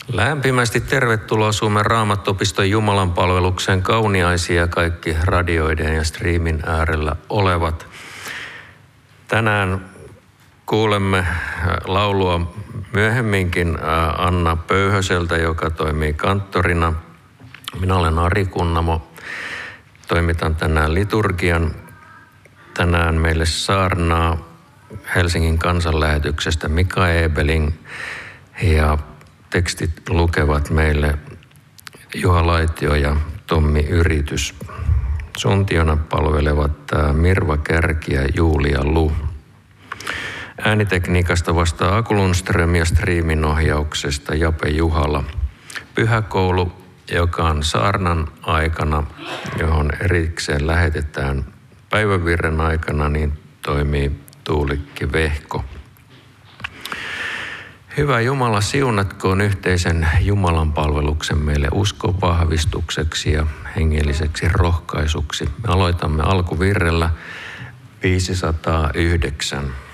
Lämpimästi tervetuloa Suomen Raamattuopiston Jumalanpalvelukseen kauniaisia kaikki radioiden ja striimin äärellä olevat. Tänään kuulemme laulua myöhemminkin Anna Pöyhöseltä, joka toimii kanttorina. Minä olen Ari Kunnamo, toimitan tänään liturgian. Tänään meille saarnaa Helsingin kansanlähetyksestä Mika Ebeling ja tekstit lukevat meille Juha Laitio ja Tommi Yritys. Suntiona palvelevat Mirva Kärki ja Julia Lu. Äänitekniikasta vastaa Aku Lundström ja striimin ohjauksesta Jape Juhala. Pyhäkoulu, joka on saarnan aikana, johon erikseen lähetetään päivävirren aikana, niin toimii Tuulikki Vehko. Hyvä Jumala, siunatkoon yhteisen Jumalan palveluksen meille uskon vahvistukseksi ja hengelliseksi rohkaisuksi. Me aloitamme alkuvirrellä 509.